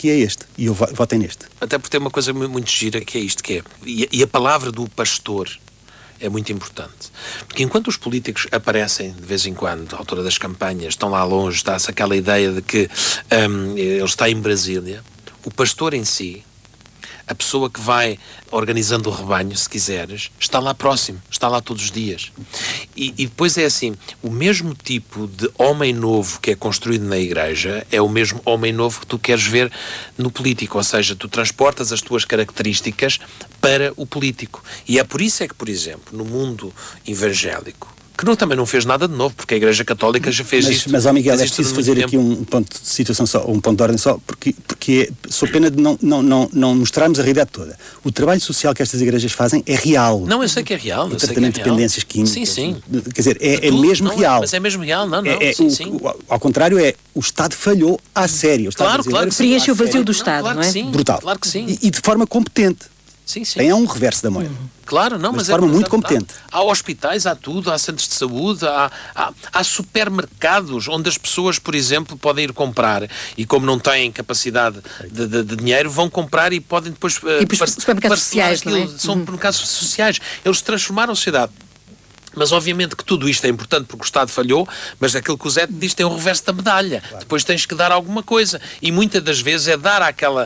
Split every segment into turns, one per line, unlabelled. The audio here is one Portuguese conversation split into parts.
aqui é este, e eu votem neste.
Até porque tem uma coisa muito gira que é isto, que é, e a palavra do pastor é muito importante. Porque enquanto os políticos aparecem de vez em quando, à altura das campanhas, estão lá longe, está-se aquela ideia de que ele está em Brasília, o pastor em si, a pessoa que vai organizando o rebanho, se quiseres, está lá próximo, está lá todos os dias. E depois é assim, o mesmo tipo de homem novo que é construído na igreja é o mesmo homem novo que tu queres ver no político, ou seja, tu transportas as tuas características para o político. E é por isso é que, por exemplo, no mundo evangélico, que também não fez nada de novo, porque a Igreja Católica já fez isto.
Mas, Miguel, é preciso fazer aqui um ponto de situação só, um ponto de ordem só, porque sou pena de não mostrarmos a realidade toda. O trabalho social que estas igrejas fazem é real.
Não, eu sei que é real.
O tratamento de dependências químicas.
Sim, sim.
Quer dizer, é mesmo real.
Mas é mesmo real, não. Sim.
Ao contrário, o Estado falhou à sério.
Claro.
Preenche o vazio do Estado,
claro,
não é?
Sim,
brutal.
Claro que sim.
E de forma competente.
Sim.
É um reverso da moeda.
Claro,
mas de forma muito competente.
Há hospitais, há tudo, há centros de saúde, há supermercados onde as pessoas, por exemplo, podem ir comprar e como não têm capacidade de dinheiro, vão comprar e podem depois...
supermercados sociais, não é?
São supermercados sociais. Eles transformaram a sociedade. Mas obviamente que tudo isto é importante porque o Estado falhou, mas aquilo que o Zé diz tem o reverso da medalha. Claro. Depois tens que dar alguma coisa. E muitas das vezes é dar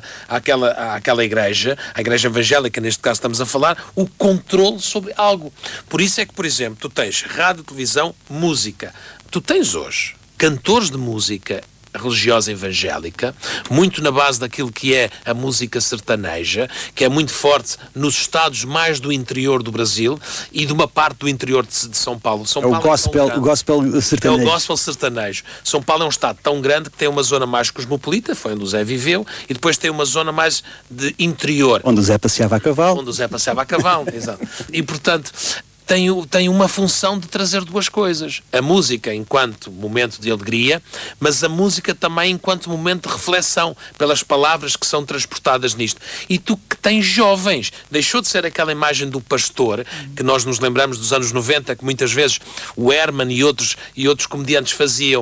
àquela igreja, a igreja evangélica, neste caso estamos a falar, o controle sobre algo. Por isso é que, por exemplo, tu tens rádio, televisão, música. Tu tens hoje cantores de música religiosa evangélica, muito na base daquilo que é a música sertaneja, que é muito forte nos estados mais do interior do Brasil e de uma parte do interior de São Paulo.
O gospel sertanejo.
É o gospel sertanejo. São Paulo é um estado tão grande que tem uma zona mais cosmopolita, foi onde o Zé viveu, e depois tem uma zona mais de interior.
Onde o Zé passeava a cavalo.
Exato. E, portanto, tem uma função de trazer duas coisas. A música enquanto momento de alegria, mas a música também enquanto momento de reflexão, pelas palavras que são transportadas nisto. E tu que tens jovens, deixou de ser aquela imagem do pastor, que nós nos lembramos dos anos 90, que muitas vezes o Herman e outros comediantes faziam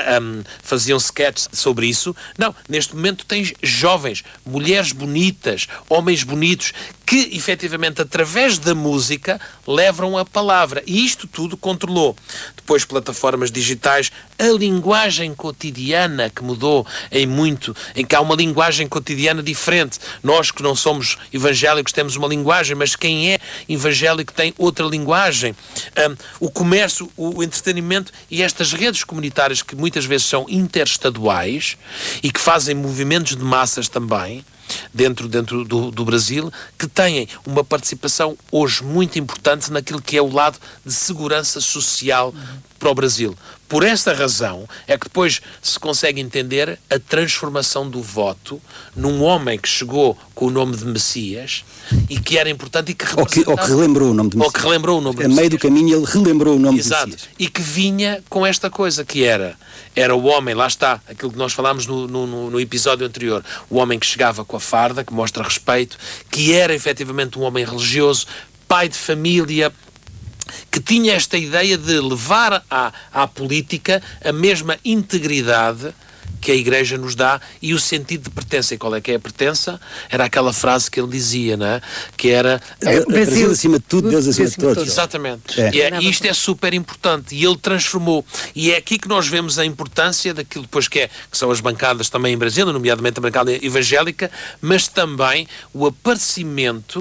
sketches sobre isso. Não, neste momento tens jovens, mulheres bonitas, homens bonitos, que efetivamente através da música levam a palavra. E isto tudo controlou. Depois plataformas digitais, a linguagem cotidiana que mudou em que há uma linguagem cotidiana diferente. Nós que não somos evangélicos temos uma linguagem, mas quem é evangélico tem outra linguagem. O comércio, o entretenimento e estas redes comunitárias que muitas vezes são interestaduais e que fazem movimentos de massas também, dentro do Brasil, que têm uma participação hoje muito importante naquilo que é o lado de segurança social para o Brasil. Por esta razão é que depois se consegue entender a transformação do voto num homem que chegou com o nome de Messias e que era importante e que representava...
Ou que relembrou o nome de Messias.
Ou que relembrou o nome de
Messias. A meio do caminho ele relembrou o nome de Messias.
E que vinha com esta coisa que era o homem, lá está, aquilo que nós falámos no episódio anterior, o homem que chegava com a farda, que mostra respeito, que era efetivamente um homem religioso, pai de família, que tinha esta ideia de levar à política a mesma integridade que a Igreja nos dá e o sentido de pertença. E qual é que é a pertença? Era aquela frase que ele dizia, não é? Que era...
Brasil acima de tudo, Deus acima de todos.
Exatamente. E isto é super importante. E ele transformou. E é aqui que nós vemos a importância daquilo depois que são as bancadas também em Brasília, nomeadamente a bancada evangélica, mas também o aparecimento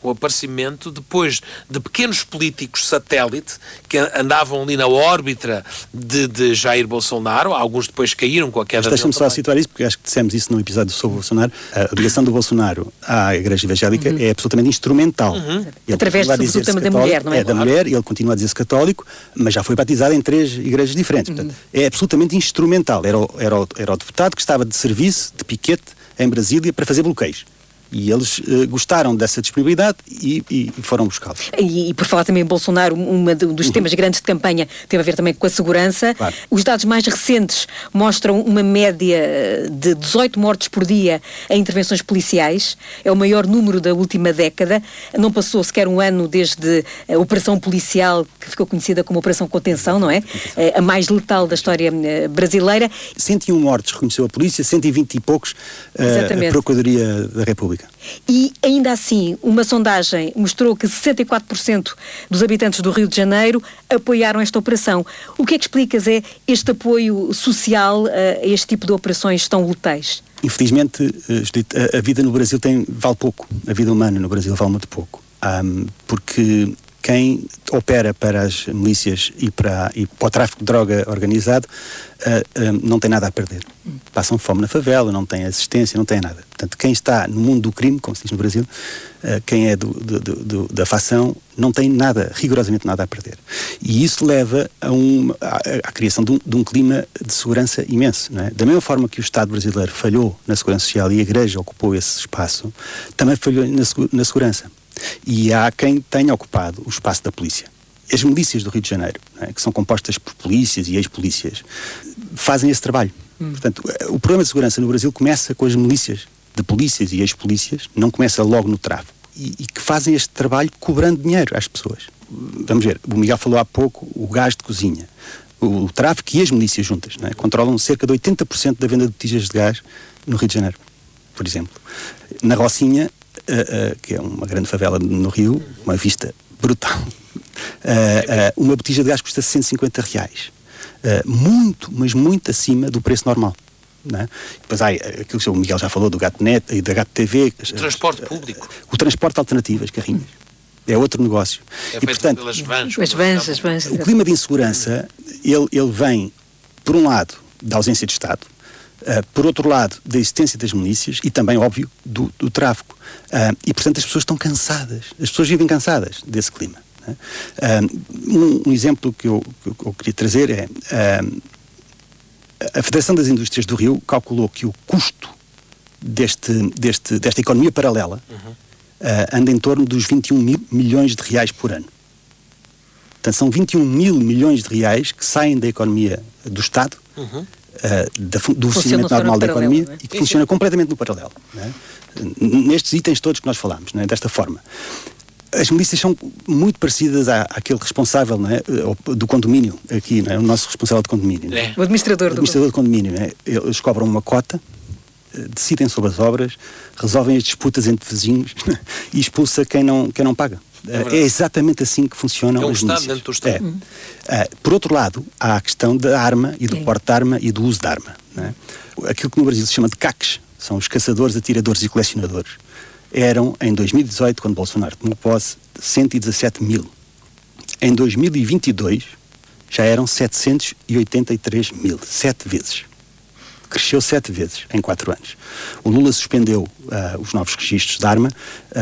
depois de pequenos políticos satélite que andavam ali na órbita de Jair Bolsonaro. Alguns depois caíram com a queda dele.
Deixa-me só situar isso, porque acho que dissemos isso num episódio sobre o Bolsonaro. A ligação do Bolsonaro à Igreja Evangélica é absolutamente instrumental.
Através, sobretudo, também da mulher, não é?
Da mulher, e ele continua a dizer-se católico, mas já foi batizado em 3 igrejas diferentes. Portanto, é absolutamente instrumental. Era o deputado que estava de serviço, de piquete, em Brasília, para fazer bloqueios. E eles gostaram dessa disponibilidade e foram buscá-los.
E por falar também em Bolsonaro, dos temas grandes de campanha teve a ver também com a segurança.
Claro.
Os dados mais recentes mostram uma média de 18 mortes por dia em intervenções policiais. É o maior número da última década. Não passou sequer um ano desde a operação policial, que ficou conhecida como Operação Contenção, não é? A mais letal da história brasileira.
101 mortes reconheceu a polícia, 120 e poucos a Procuradoria da República.
E, ainda assim, uma sondagem mostrou que 64% dos habitantes do Rio de Janeiro apoiaram esta operação. O que é que explicas é este apoio social a este tipo de operações tão letais?
Infelizmente, a vida no Brasil vale pouco. A vida humana no Brasil vale muito pouco. Porque quem opera para as milícias e para o tráfico de droga organizado não tem nada a perder. Passam fome na favela, não tem assistência, não tem nada. Portanto, quem está no mundo do crime, como se diz no Brasil, quem é da facção, não tem nada, rigorosamente nada a perder. E isso leva à criação de um clima de segurança imenso. Não é? Da mesma forma que o Estado brasileiro falhou na segurança social e a Igreja ocupou esse espaço, também falhou na segurança. E há quem tenha ocupado o espaço da polícia. As milícias do Rio de Janeiro, não é? Que são compostas por polícias e ex-polícias, fazem esse trabalho. Portanto, o problema de segurança no Brasil começa com as milícias de polícias e ex-polícias, não começa logo no tráfico. E que fazem este trabalho cobrando dinheiro às pessoas. Vamos ver, o Miguel falou há pouco, o gás de cozinha. O tráfico e as milícias juntas, não é? Controlam cerca de 80% da venda de botijas de gás no Rio de Janeiro, por exemplo. Na Rocinha, que é uma grande favela no Rio, uma vista brutal, uma botija de gás custa R$150. Muito, mas muito acima do preço normal. Não é? Depois há aquilo que o Miguel já falou do GatoNet e da GatoTV.
O transporte público.
O transporte alternativo, as carrinhas. É outro negócio.
É feito portanto, pelas vans.
As vans.
O clima de insegurança, ele vem, por um lado, da ausência de Estado, por outro lado, da existência das milícias e também, óbvio, do tráfico. E, portanto, as pessoas estão cansadas. As pessoas vivem cansadas desse clima. Né? Um exemplo que eu queria trazer é a Federação das Indústrias do Rio calculou que o custo desta economia paralela anda em torno dos 21 mil milhões de reais por ano. Portanto, são 21 mil milhões de reais que saem da economia do Estado, do funcionamento normal da economia, e que funciona completamente no paralelo. Não é? Nestes itens todos que nós falámos, não é? Desta forma. As milícias são muito parecidas àquele responsável, não é? Do condomínio, aqui, não é? O nosso responsável de condomínio. Não é?
O administrador
do condomínio. Não é? Eles cobram uma cota, decidem sobre as obras, resolvem as disputas entre vizinhos e expulsa quem não paga. É exatamente assim que funcionam as milícias. É um Estado dentro do Estado. Por outro lado, há a questão da arma e do porte de arma e do uso de arma. Não é? Aquilo que no Brasil se chama de CACs, são os caçadores, atiradores e colecionadores. Eram, em 2018, quando Bolsonaro tomou posse, 117 mil. Em 2022, já eram 783 mil, 7 vezes. Cresceu 7 vezes em 4 anos. O Lula suspendeu os novos registros de arma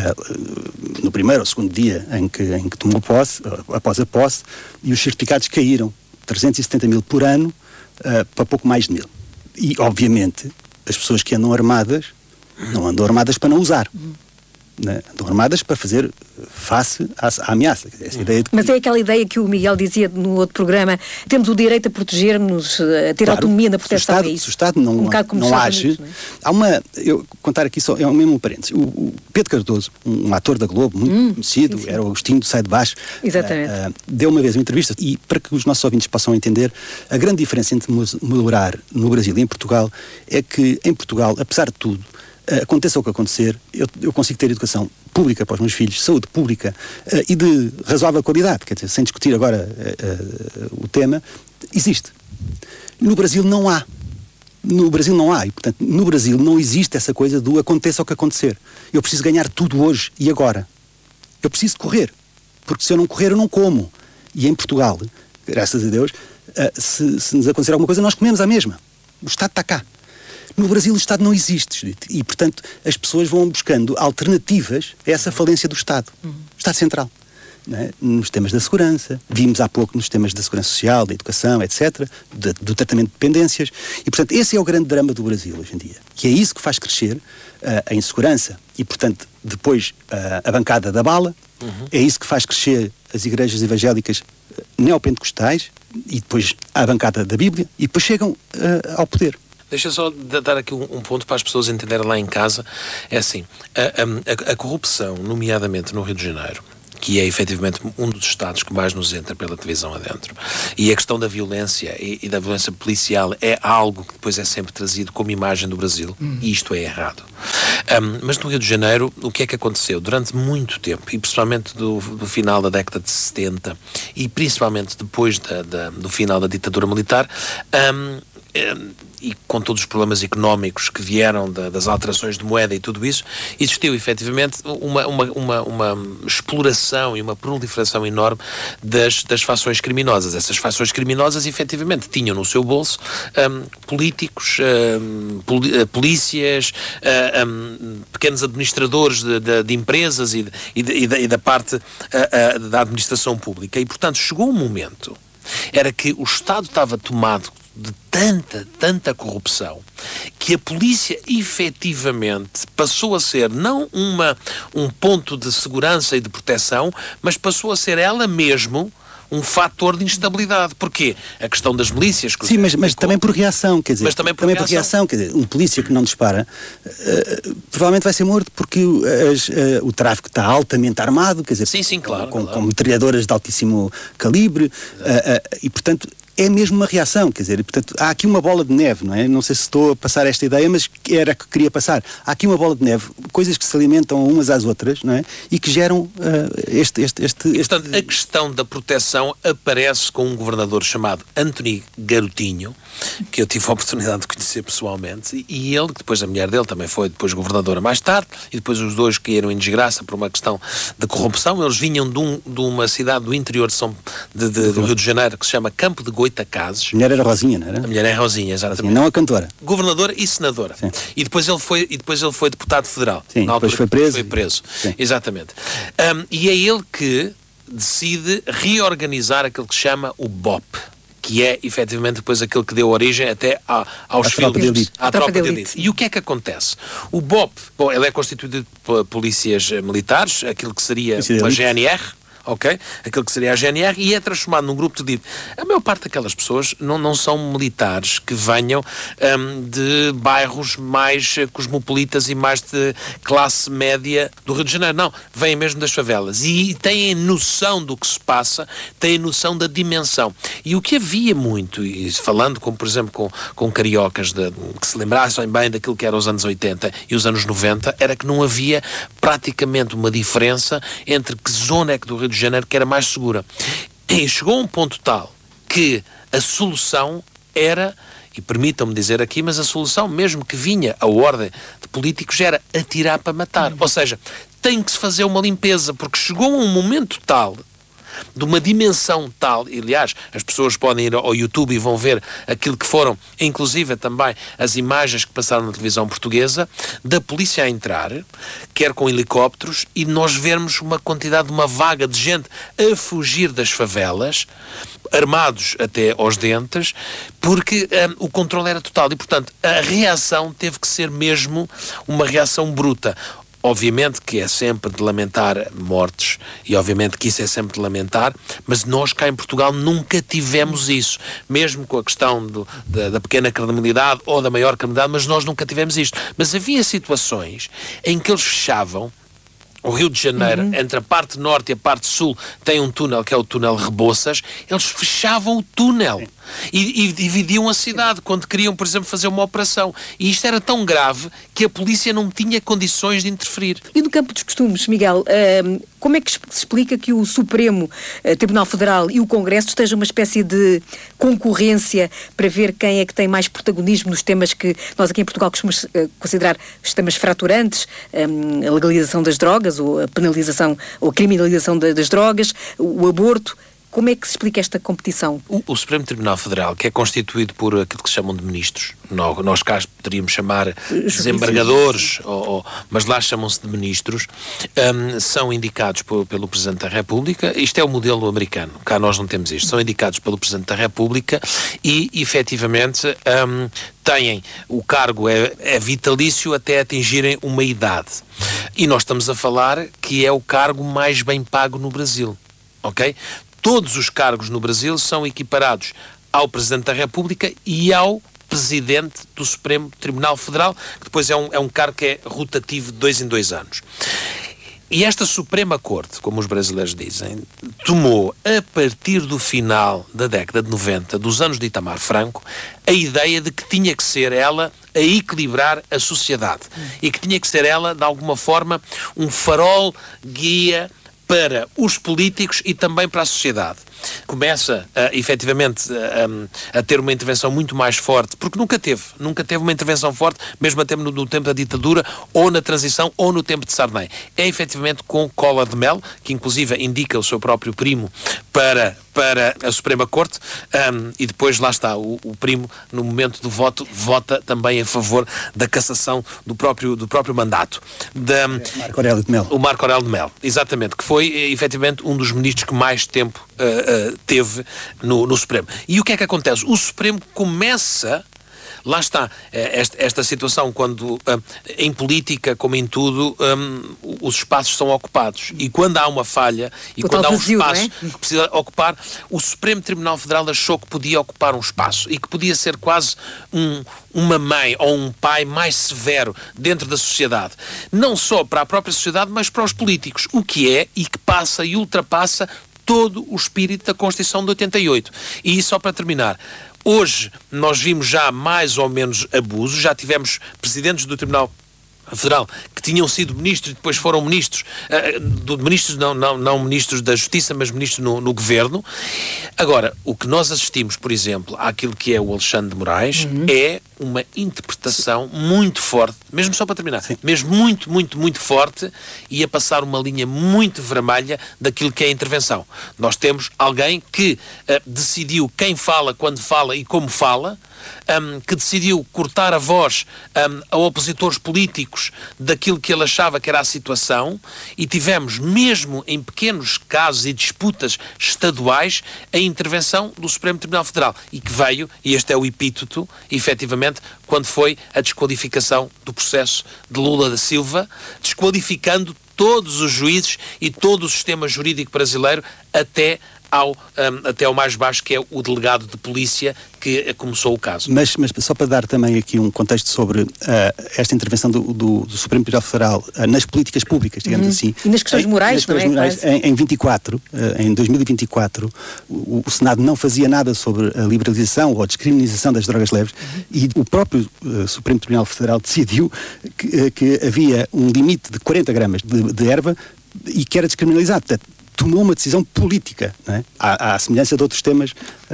no primeiro ou segundo dia em que tomou posse, após a posse, e os certificados caíram 370 mil por ano para pouco mais de 1000. E, obviamente, as pessoas que andam armadas não andam armadas para não usar. Né? Andam armadas para fazer face à ameaça. Essa ideia de que...
Mas é aquela ideia que o Miguel dizia no outro programa, temos o direito a proteger-nos, a ter autonomia na proteção.
Se o Estado não age... Unidos, não é? Eu contar aqui só, é um mesmo parênteses. O Pedro Cardoso, um ator da Globo, muito conhecido, sim. Era o Agostinho do Sai de Baixo.
Exatamente.
Deu uma vez uma entrevista, e para que os nossos ouvintes possam entender, a grande diferença entre melhorar no Brasil e em Portugal é que em Portugal, apesar de tudo, aconteça o que acontecer, eu consigo ter educação pública para os meus filhos, saúde pública e de razoável qualidade, quer dizer, sem discutir agora o tema, existe. No Brasil não há. No Brasil não há, e portanto, no Brasil não existe essa coisa do aconteça o que acontecer. Eu preciso ganhar tudo hoje e agora. Eu preciso correr, porque se eu não correr eu não como. E em Portugal, graças a Deus, se nos acontecer alguma coisa, nós comemos à mesma. O Estado está cá. No Brasil o Estado não existe, e, portanto, as pessoas vão buscando alternativas a essa falência do Estado. O Estado Central. não é? Nos temas da segurança, vimos há pouco nos temas da segurança social, da educação, etc., do tratamento de dependências, e portanto esse é o grande drama do Brasil hoje em dia. E é isso que faz crescer a insegurança e portanto depois a bancada da bala, é isso que faz crescer as igrejas evangélicas neopentecostais e depois a bancada da Bíblia e depois chegam ao poder.
Deixa só dar aqui um ponto para as pessoas entenderem lá em casa. É assim, a corrupção, nomeadamente no Rio de Janeiro, que é efetivamente um dos estados que mais nos entra pela televisão adentro, e a questão da violência e da violência policial é algo que depois é sempre trazido como imagem do Brasil, e isto é errado. Mas no Rio de Janeiro, o que é que aconteceu? Durante muito tempo, e principalmente do final da década de 70, e principalmente depois do final da ditadura militar, e com todos os problemas económicos que vieram das alterações de moeda e tudo isso, existiu efetivamente uma exploração e uma proliferação enorme das facções criminosas. Essas facções criminosas efetivamente tinham no seu bolso políticos, polícias, pequenos administradores de empresas e da parte da administração pública. E portanto chegou um momento, era que o Estado estava tomado de tanta corrupção, que a polícia efetivamente passou a ser não um ponto de segurança e de proteção, mas passou a ser ela mesmo um fator de instabilidade. Porquê? A questão das milícias...
Sim, mas também por reação, quer dizer...
Mas também por reação.
Quer dizer, um polícia que não dispara provavelmente vai ser morto porque o tráfico está altamente armado, quer dizer...
Sim, claro.
Com metralhadoras de altíssimo calibre, e portanto... É mesmo uma reação, quer dizer, e, portanto, há aqui uma bola de neve, não é? Não sei se estou a passar esta ideia, mas era a que queria passar. Há aqui uma bola de neve, coisas que se alimentam umas às outras, não é? E que geram
Portanto, a questão da proteção aparece com um governador chamado Anthony Garotinho, que eu tive a oportunidade de conhecer pessoalmente, e ele, depois a mulher dele também foi depois governadora mais tarde, e depois os dois caíram em desgraça por uma questão de corrupção. Eles vinham de uma cidade do interior do Rio de Janeiro, que se chama Campo de Goitacazes.
A mulher era Rosinha, não era?
A mulher é Rosinha, exatamente.
Rosinha, não a cantora.
Governadora e senadora.
Sim.
E depois ele foi deputado federal.
Sim,
na altura
depois foi preso.
Sim. Exatamente. E é ele que decide reorganizar aquilo que se chama o BOP, que é efetivamente depois aquilo que deu origem até aos filmes, à tropa de elite. E o que é que acontece? O BOP, ele é constituído por polícias militares, aquilo que seria uma GNR, ok? Aquilo que seria a GNR, e é transformado num grupo de... A maior parte daquelas pessoas não são militares que venham de bairros mais cosmopolitas e mais de classe média do Rio de Janeiro. Não, vêm mesmo das favelas e têm noção do que se passa, têm noção da dimensão. E o que havia muito, e falando por exemplo com cariocas que se lembrassem bem daquilo que eram os anos 80 e os anos 90, era que não havia praticamente uma diferença entre que zona é que do Rio de Janeiro que era mais segura. E chegou a um ponto tal que a solução era, e permitam-me dizer aqui, mas a solução mesmo que vinha a ordem de políticos era atirar para matar. Ou seja, tem que se fazer uma limpeza, porque chegou a um momento tal, de uma dimensão tal, e aliás as pessoas podem ir ao YouTube e vão ver aquilo que foram, inclusive também as imagens que passaram na televisão portuguesa, da polícia a entrar, quer com helicópteros, e nós vermos uma vaga de gente a fugir das favelas, armados até aos dentes, porque o controle era total, e portanto a reação teve que ser mesmo uma reação bruta. Obviamente que é sempre de lamentar mortes, e obviamente que isso é sempre de lamentar, mas nós cá em Portugal nunca tivemos isso, mesmo com a questão da pequena criminalidade ou da maior criminalidade, mas nós nunca tivemos isto. Mas havia situações em que eles fechavam o Rio de Janeiro, entre a parte norte e a parte sul, tem um túnel que é o túnel Rebouças, eles fechavam o túnel e dividiam a cidade quando queriam, por exemplo, fazer uma operação. E isto era tão grave que a polícia não tinha condições de interferir.
E no campo dos costumes, Miguel, como é que se explica que o Supremo Tribunal Federal e o Congresso estejam uma espécie de concorrência para ver quem é que tem mais protagonismo nos temas que nós aqui em Portugal costumamos considerar os temas fraturantes, a legalização das drogas, ou a penalização ou a criminalização das drogas, o aborto? Como é que se explica esta competição?
O Supremo Tribunal Federal, que é constituído por aquilo que se chamam de ministros, nós cá poderíamos chamar desembargadores, mas lá chamam-se de ministros, são indicados pelo Presidente da República. Isto é o modelo americano, cá nós não temos isto. São indicados pelo Presidente da República e, efetivamente, têm, o cargo é vitalício até atingirem uma idade. E nós estamos a falar que é o cargo mais bem pago no Brasil, ok? Todos os cargos no Brasil são equiparados ao Presidente da República e ao Presidente do Supremo Tribunal Federal, que depois é um cargo que é rotativo de 2 em 2 anos. E esta Suprema Corte, como os brasileiros dizem, tomou, a partir do final da década de 90, dos anos de Itamar Franco, a ideia de que tinha que ser ela a equilibrar a sociedade e que tinha que ser ela, de alguma forma, um farol guia para os políticos e também para a sociedade. Começa, efetivamente, a ter uma intervenção muito mais forte, porque nunca teve uma intervenção forte, mesmo até no tempo da ditadura, ou na transição, ou no tempo de Sarney. É, efetivamente, com Collor de Mello, que inclusive indica o seu próprio primo para a Suprema Corte, e depois lá está, o primo, no momento do voto, vota também a favor da cassação do próprio mandato.
Marco Aurélio de Mello.
O Marco Aurélio de Mello, exatamente, que foi, efetivamente, um dos ministros que mais tempo teve no Supremo. E o que é que acontece? O Supremo começa... Lá está, esta situação quando, em política, como em tudo, os espaços são ocupados. E quando há uma falha, e quando há um espaço que precisa ocupar, o Supremo Tribunal Federal achou que podia ocupar um espaço e que podia ser quase uma mãe ou um pai mais severo dentro da sociedade. Não só para a própria sociedade, mas para os políticos. O que é e que passa e ultrapassa todo o espírito da Constituição de 88. E só para terminar... Hoje nós vimos já mais ou menos abusos, já tivemos presidentes do Tribunal Federal que tinham sido ministros e depois foram ministros, não ministros da Justiça, mas ministros no governo. Agora, o que nós assistimos, por exemplo, àquilo que é o Alexandre de Moraes, é uma interpretação muito forte, mesmo só para terminar, mesmo muito, muito, muito forte, e a passar uma linha muito vermelha daquilo que é a intervenção. Nós temos alguém que decidiu quem fala, quando fala e como fala, que decidiu cortar a voz a opositores políticos daquilo que ele achava que era a situação, e tivemos, mesmo em pequenos casos e disputas estaduais, a intervenção do Supremo Tribunal Federal, e que veio, e este é o epíteto, efetivamente, quando foi a desqualificação do processo de Lula da Silva, desqualificando todos os juízes e todo o sistema jurídico brasileiro até ao mais baixo, que é o delegado de polícia que começou o caso.
Mas só para dar também aqui um contexto sobre esta intervenção do Supremo Tribunal Federal nas políticas públicas, digamos assim.
E nas questões morais, não é?
Em 2024, o Senado não fazia nada sobre a liberalização ou a descriminalização das drogas leves, e o próprio Supremo Tribunal Federal decidiu que havia um limite de 40 gramas de erva e que era descriminalizado. Portanto, tomou uma decisão política, não é? À semelhança de outros temas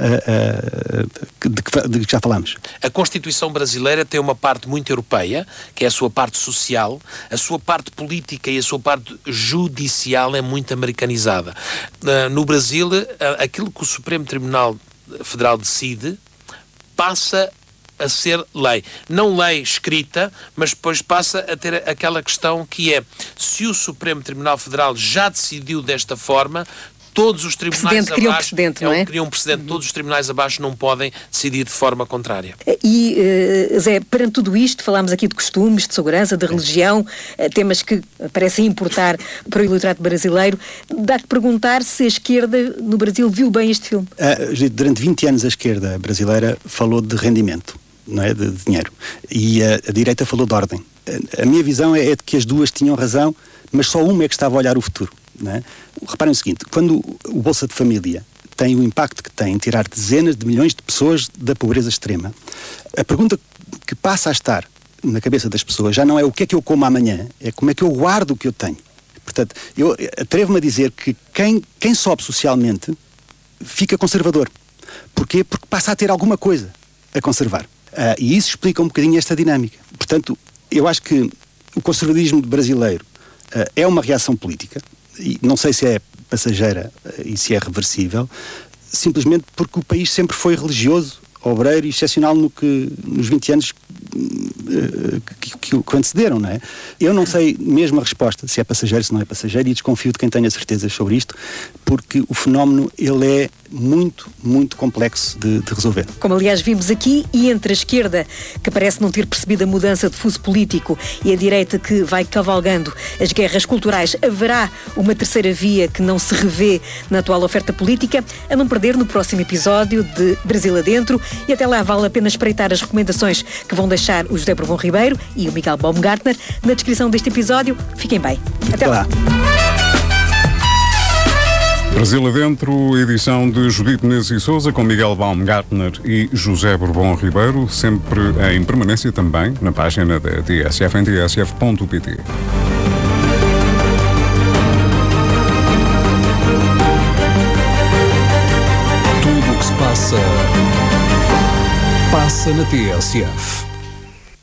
de que já falámos.
A Constituição brasileira tem uma parte muito europeia, que é a sua parte social, a sua parte política e a sua parte judicial é muito americanizada. No Brasil, aquilo que o Supremo Tribunal Federal decide passa a ser lei. Não lei escrita, mas depois passa a ter aquela questão que é, se o Supremo Tribunal Federal já decidiu desta forma, todos os tribunais abaixo... Criam um precedente. Todos os tribunais abaixo não podem decidir de forma contrária.
E, Zé, perante tudo isto, falámos aqui de costumes, de segurança, de religião, temas que parecem importar para o eleitorado brasileiro. Dá que perguntar se a esquerda no Brasil viu bem este filme.
Durante 20 anos a esquerda brasileira falou de rendimento, não é? De dinheiro. E a direita falou de ordem. A minha visão é de que as duas tinham razão, mas só uma é que estava a olhar o futuro, não é? Reparem o seguinte, quando o Bolsa de Família tem o impacto que tem em tirar dezenas de milhões de pessoas da pobreza extrema, a pergunta que passa a estar na cabeça das pessoas já não é o que é que eu como amanhã, é como é que eu guardo o que eu tenho. Portanto, eu atrevo-me a dizer que quem sobe socialmente fica conservador. Porquê? Porque passa a ter alguma coisa a conservar. E isso explica um bocadinho esta dinâmica. Portanto, eu acho que o conservadorismo brasileiro é uma reação política, e não sei se é passageira e se é reversível, simplesmente porque o país sempre foi religioso, obreiro e excepcional nos 20 anos que antecederam, não é? Eu não sei mesmo a resposta, se é passageiro, se não é passageiro, e desconfio de quem tenha certezas sobre isto, porque o fenómeno, ele é muito, muito complexo de resolver.
Como aliás vimos aqui, e entre a esquerda, que parece não ter percebido a mudança de fuso político, e a direita que vai cavalgando as guerras culturais, haverá uma terceira via que não se revê na atual oferta política, a não perder no próximo episódio de Brasil Adentro, e até lá vale a pena espreitar as recomendações que vão deixar o José Bourbon Ribeiro e o Miguel Baumgartner na descrição deste episódio. Fiquem bem. Até lá.
Brasil Adentro, edição de Judite Menezes e Sousa, com Miguel Baumgartner e José Bourbon Ribeiro, sempre em permanência também na página da TSF em tsf.pt.
Tudo o que se passa na TSF.